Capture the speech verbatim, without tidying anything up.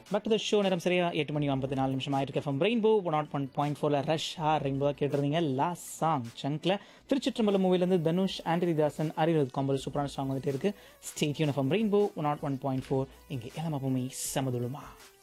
Back to the show. நேரம் சரியா எட்டு மணி ஐம்பத்தி நாலு நிமிஷம் ஆயிருக்கு. FM rainbow one not one point ஃபோரில் ரஷ் ஆர் ரெயின்போ கேட்டிருந்தீங்க. லாஸ்ட் சாங் சங்கில் திருச்சிற்றம்பலம் மூவிலேருந்து தனுஷ், ஆண்டனி தாசன், அரிரத் காம்பல் சூப்பரான சாங் வந்துட்டு இருக்கு. Stay tune. FM rainbow one not one point four இங்கே எல்லாமே சமதுலுமா.